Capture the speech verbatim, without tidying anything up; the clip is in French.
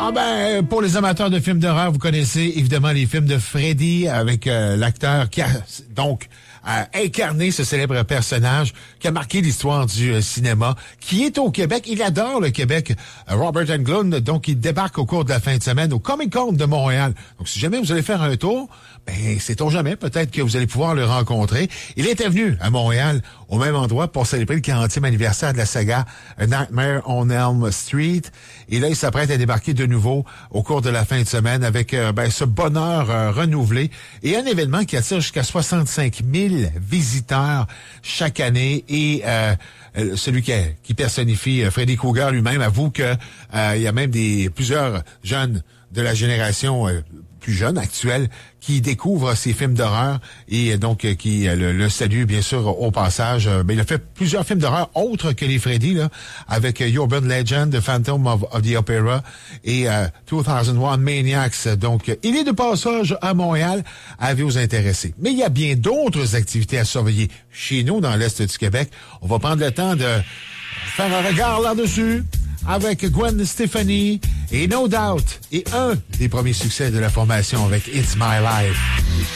Ah ben, pour les amateurs de films d'horreur, vous connaissez évidemment les films de Freddy avec euh, l'acteur qui a donc euh, incarné ce célèbre personnage qui a marqué l'histoire du euh, cinéma, qui est au Québec. Il adore le Québec. Euh, Robert Englund, donc il débarque au cours de la fin de semaine au Comic-Con de Montréal. Donc si jamais vous allez faire un tour, ben sait-on jamais, peut-être que vous allez pouvoir le rencontrer. Il était venu à Montréal au même endroit pour célébrer le quarantième anniversaire de la saga A Nightmare on Elm Street. Et là, il s'apprête à débarquer de nouveau au cours de la fin de semaine avec euh, ben, ce bonheur euh, renouvelé et un événement qui attire jusqu'à soixante-cinq mille visiteurs chaque année. Et euh, celui qui, qui personnifie euh, Freddy Krueger lui-même avoue que euh, il y a même des plusieurs jeunes de la génération euh, plus jeune, actuelle, qui découvre ces films d'horreur et donc euh, qui euh, le, le salue bien sûr au passage. Euh, ben, il a fait plusieurs films d'horreur autres que les Freddy, là, avec euh, Urban Legend, The Phantom of, of the Opera et euh, deux mille un Maniacs. Donc, euh, il est de passage à Montréal, à vous intéresser. Mais il y a bien d'autres activités à surveiller chez nous dans l'Est du Québec. On va prendre le temps de faire un regard là-dessus avec Gwen Stefani et No Doubt et un des premiers succès de la formation avec It's My Life.